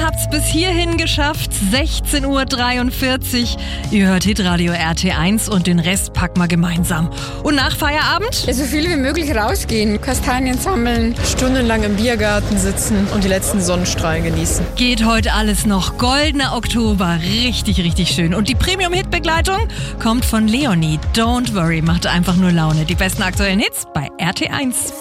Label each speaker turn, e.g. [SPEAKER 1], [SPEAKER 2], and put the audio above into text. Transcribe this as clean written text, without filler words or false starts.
[SPEAKER 1] habt's bis hierhin geschafft. 16:43 Uhr. Ihr hört Hitradio RT1 und den Rest packen wir gemeinsam. Und nach Feierabend?
[SPEAKER 2] Ja, so viele wie möglich rausgehen, Kastanien sammeln.
[SPEAKER 3] Stundenlang im Biergarten sitzen und die letzten Sonnenstrahlen genießen.
[SPEAKER 1] Geht heute alles noch. Goldener Oktober. Richtig, richtig schön. Und die Premium-Hit-Begleitung kommt von Leonie. Don't worry, macht einfach nur Laune. Die besten aktuellen Hits bei RT1.